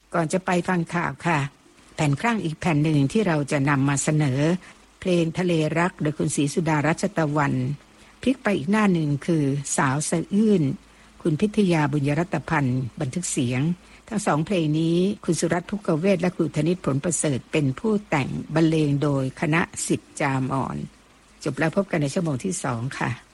ก่อนจะไปฟังข่าวค่ะแผ่นครั่งอีกแผ่นหนึ่งที่เราจะนำมาเสนอเพลงทะเลรักโดยคุณศรีสุดารัชตะวันพลิกไปอีกหน้าหนึ่งคือสาวสะอื้นคุณพิทยาบุญยรัตพันธ์บันทึกเสียงทั้งสองเพลงนี้คุณสุรัตน์ ภุกเวชและครูธนิตผลประเสริฐเป็นผู้แต่งบรรเลงโดยคณะศิษย์จามอ่อนจบแล้วพบกันในชั่วโมงที่2ค่ะ